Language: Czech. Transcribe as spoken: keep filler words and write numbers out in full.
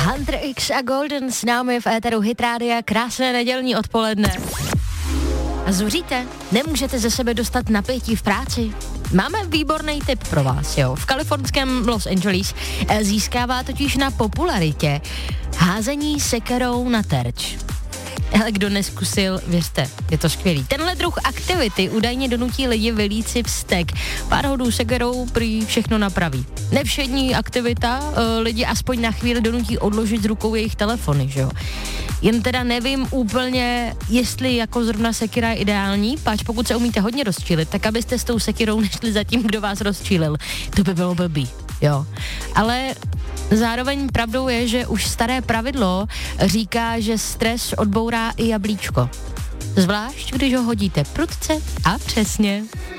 Hunter X a Golden s námi v éteru Hit Rádia, krásné nedělní odpoledne. A zuříte? Nemůžete ze sebe dostat napětí v práci? Máme výborný tip pro vás, jo. V kalifornském Los Angeles získává totiž na popularitě házení sekerou na terč. Ale kdo neskusil, věřte, je to skvělý. Tenhle druh aktivity údajně donutí lidi vylít si vztek. Pár hodů sekerou prý všechno napraví. Nevšední aktivita e, lidi aspoň na chvíli donutí odložit z rukou jejich telefony, že jo. Jen teda nevím úplně, jestli jako zrovna sekira je ideální, páč pokud se umíte hodně rozčílit, tak abyste s tou sekirou nešli za tím, kdo vás rozčílil. To by bylo blbý, jo. Ale zároveň pravdou je, že už staré pravidlo říká, že stres odbourá i jablíčko. Zvlášť, když ho hodíte prudce a přesně.